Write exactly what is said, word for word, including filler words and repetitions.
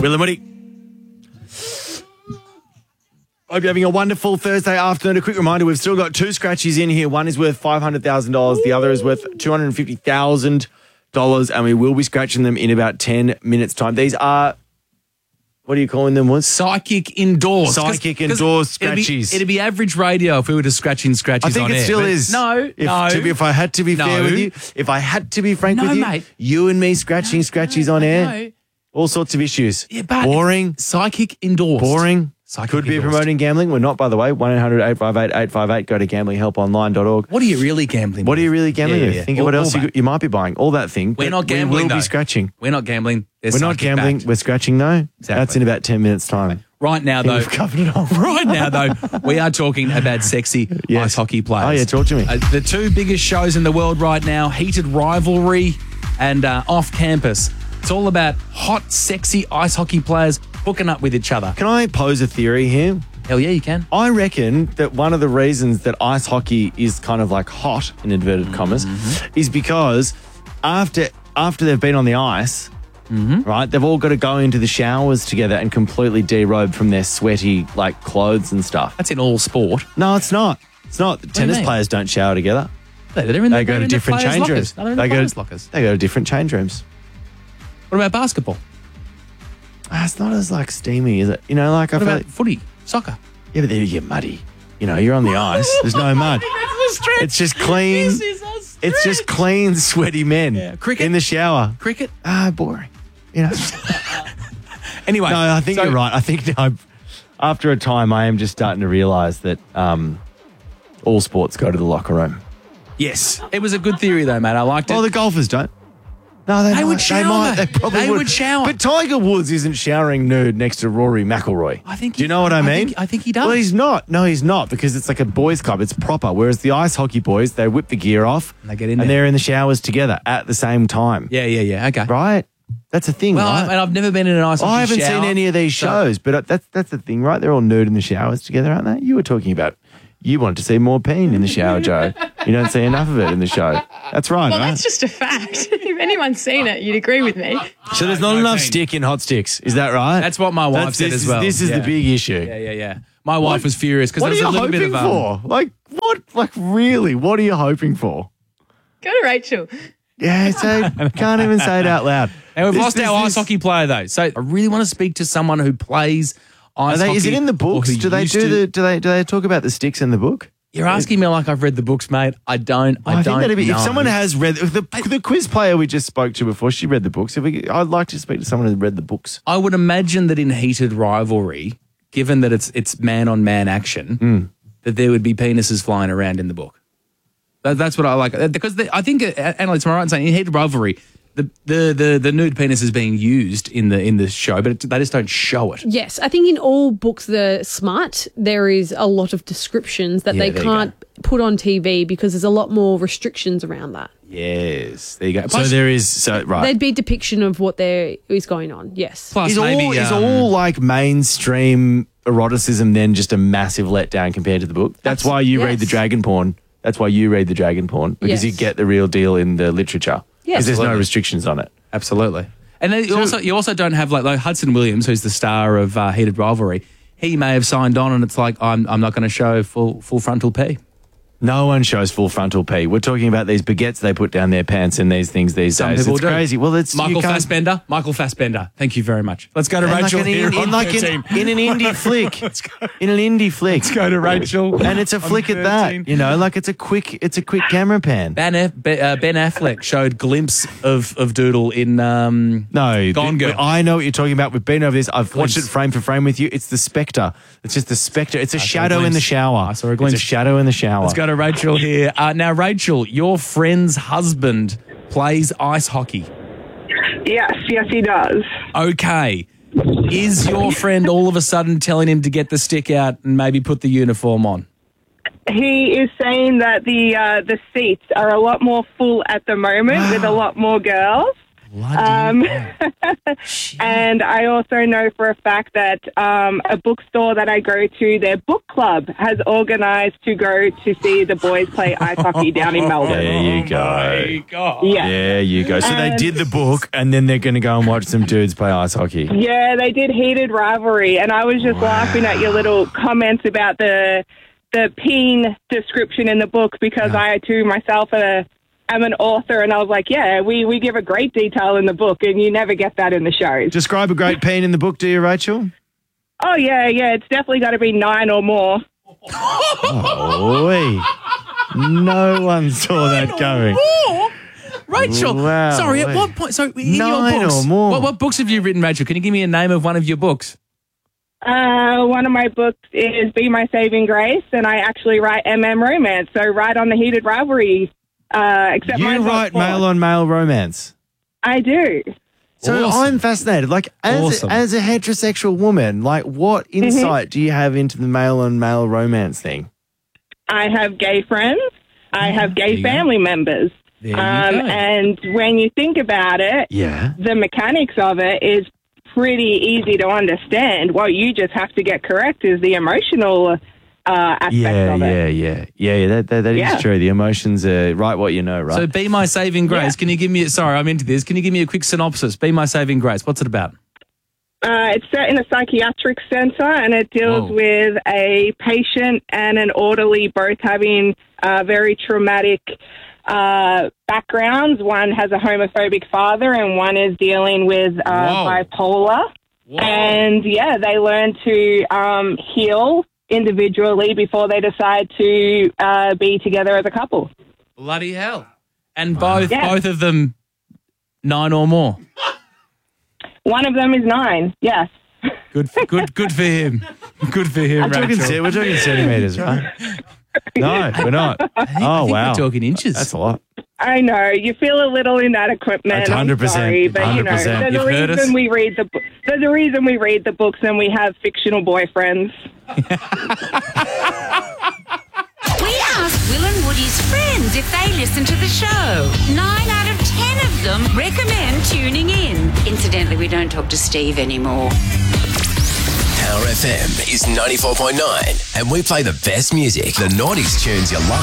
Will and Woody. Hope you're having a wonderful Thursday afternoon. A quick reminder, we've still got two scratchies in here. One is worth five hundred thousand dollars. The other is worth two hundred fifty thousand dollars, and we will be scratching them in about ten minutes' time. These are, what are you calling them, Woods? Psychic endorsed. Psychic endorsed it'd be, scratchies. it'd be average radio if we were just scratching scratchies I think on it air, still but is. No, if, no. To be, if I had to be No. fair with you, if I had to be frank No, with you, mate. you and me scratching scratchies on air, No. all sorts of issues. Yeah, but Boring. Psychic endorsed. Boring. Psychic Could be endorsed. promoting gambling. We're not, by the way. one eight hundred eight five eight eight five eight. Go to gambling help online dot org. What are you really gambling What with? are you really gambling Yeah, with? yeah, yeah. Think All- of what all else you, that. you might be buying. All that thing. We're But not gambling, We will though. be scratching. We're not gambling. They're We're not psychic gambling. backed. We're scratching, though. Exactly. That's in about ten minutes' time. Right now, I think though. we've covered it all. Right now, though, we are talking about sexy Yes. ice hockey players. Oh, yeah, talk to me. Uh, the two biggest shows in the world right now, Heated Rivalry and uh, Off Campus. It's all about hot, sexy ice hockey players hooking up with each other. Can I pose a theory here? Hell yeah, you can. I reckon that one of the reasons that ice hockey is kind of like hot, in inverted commas, Mm-hmm. is because after after they've been on the ice, Mm-hmm. right, they've all got to go into the showers together and completely derobe from their sweaty like clothes and stuff. That's in all sport. No, it's not. It's not. do you Tennis mean? players don't shower together. They're in the, They go they're to in different the players' change lockers. rooms. No, they're in They the go, players' lockers. they go to different change rooms. What about basketball? Ah, it's not as like steamy, is it? You know, like I What feel about like, footy? Soccer? yeah, but then you get muddy. You know, you're on the ice. There's no mud. It's just clean. It's just clean, sweaty men Yeah. Cricket? in the shower. Cricket? Ah, boring. You know. Anyway. No, I think so- you're right. I think I'm, after a time, I am just starting to realise that um, all sports go to the locker room. Yes. It was a good theory, though, mate. I liked it. Well, the golfers don't. No, they, They might. would shower, They might. They mate. probably They would shower. But Tiger Woods isn't showering nude next to Rory McIlroy. I think Do you he- know what I I mean? think- I think he does. Well, he's not. No, he's not, because it's like a boys' club. It's proper. Whereas the ice hockey boys, they whip the gear off And they get in and there. they're in the showers together at the same time. yeah, yeah, yeah. Okay. Right? That's a thing, Well, right? I, and I've never been in an ice hockey I haven't shower, seen any of these so- shows, but that's that's the thing, right? They're all nude in the showers together, aren't they? You were talking about you wanted to see more peen in the shower, Joe. You don't see enough of it in the show. That's right, Well, right? that's just a fact. If anyone's seen it, you'd agree with me. So there's not No enough peen. stick in hot sticks. Is that right? That's what my wife That's- said this as is- well. This is Yeah. the big issue. Yeah, yeah, yeah. My wife was furious because What there are was you a little hoping bit of um, for? Like what? Like really? What are you hoping for? Go to Rachel. Yeah, so can't even say it out loud. And we've This- lost this- our this- ice hockey player though. So I really want to speak to someone who plays ice Are they, hockey. is it in the or books? who Do they used do to. the? Do they? Do they talk about the sticks in the book? You're asking me like I've read the books, mate. I don't. I, I, don't think that'd be know. if someone has read the, the quiz player we just spoke to before. She read the books. If we, I'd like to speak to someone who read the books. I would imagine that in Heated Rivalry, given that it's it's man on man action, Hmm. that there would be penises flying around in the book. That, that's what I like because the, I think, uh, Annalise, am I right in saying in Heated Rivalry, the, the the the nude penis is being used in the in the show, but it, they just don't show it. Yes, I think in all books, the smart, there is a lot of descriptions that Yeah, they there you can't put on T V because there's a lot more restrictions around that. Yes, there you go. So Plus, there is. So right. There'd be depiction of what there is going on. Yes. plus Is maybe all is um, all like mainstream eroticism then just a massive letdown compared to the book? That's why you read the Yes. dragon porn. That's why you read the dragon porn because you Yes. get the real deal in the literature. Yes. Because there's no Absolutely. restrictions on it. absolutely. And then you also you also don't have like, like Hudson Williams, who's the star of uh, Heated Rivalry. He may have signed on, and it's like I'm I'm not going to show full full frontal P. No one shows full frontal P. We're talking about these baguettes they put down their pants and these things these Some days. people It's do. crazy. Well, it's Michael you can't- Fassbender. Michael Fassbender. Thank you very much. Let's go to And Rachel like an, here in, on in like thirteen. an, in an indie flick. In an indie flick. Let's go to Rachel. And it's a on flick at thirteen. that. You know, like it's a quick it's a quick camera pan. Ben, Aff- Be- uh, Ben Affleck showed glimpse of, of Doodle in um, No, Gone th- Girl. I know what you're talking about. We've been over this. I've watched it Glimpse. frame for frame with you. It's the spectre. It's just the spectre. It's a saw a shadow in the glimpse. shower. I saw a glimpse. It's a shadow in the shower. Let's go to Rachel here. Uh, now, Rachel, your friend's husband plays ice hockey. Yes, yes, he does. Okay. Is your friend all of a sudden telling him to get the stick out and maybe put the uniform on? He is saying that the uh, the seats are a lot more full at the moment with a lot more girls. Bloody Um, hell. And I also know for a fact that um, a bookstore that I go to, their book club, has organised to go to see the boys play ice hockey down in Melbourne. There you go. My God. Yeah. There you go. So they And- did the book, and then they're going to go and watch some dudes play ice hockey. Yeah, they did Heated Rivalry, and I was just laughing at your little comments about the the peen description in the book because I too myself uh, am an author, and I was like, yeah, we, we give a great detail in the book, and you never get that in the shows. Describe a great peen in the book, do you, Rachel? Oh yeah, yeah, it's definitely got to be nine or more. Oi. No one saw that coming. Rachel, Wow. sorry, at what point? So in Nine your books, or more. What, what books have you written, Rachel? Can you give me a name of one of your books? Uh, one of my books is Be My Saving Grace, and I actually write M M romance, so right on the Heated Rivalry. Uh, except You mine's not write sports. male on male romance. I do. So Awesome. I'm fascinated. Like, as, Awesome. as a heterosexual woman, like, what Mm-hmm. insight do you have into the male on male romance thing? I have gay friends. I have There gay you go. family members. There you Um, go. and when you think about it, Yeah. the mechanics of it is pretty easy to understand. What you just have to get correct is the emotional uh, aspect Yeah, of it. yeah, yeah. Yeah, yeah, that, that, that Yeah. is true. The emotions are right what you know, right? So, Be My Saving Grace. Yeah. Can you give me? Sorry, I'm into this. Can you give me a quick synopsis? Be My Saving Grace. What's it about? Uh, it's set in a psychiatric centre, and it deals Whoa. with a patient and an orderly both having uh, very traumatic uh, backgrounds. One has a homophobic father, and one is dealing with uh, Whoa. bipolar. And yeah, they learn to um, heal individually before they decide to uh, be together as a couple. Bloody hell! And both Yeah. both of them nine or more. One of them is nine. Yes. Good, good, good for him. Good for him, we're, talking, Rachel. ce- we're talking centimetres, right? No, we're not. I think, oh, I think wow. We're talking inches. That's a lot. I know you feel a little inadequate, man. That's one hundred percent, I'm sorry, but you know, one hundred percent. there's a You've heard reason us. we read the. bu- There's a reason we read the books and we have fictional boyfriends. We asked Will and Woody's friends if they listen to the show. Nine out of ten of them recommend tuning in. Incidentally, we don't talk to Steve anymore. Power F M is ninety-four point nine, and we play the best music, the nineties tunes you love.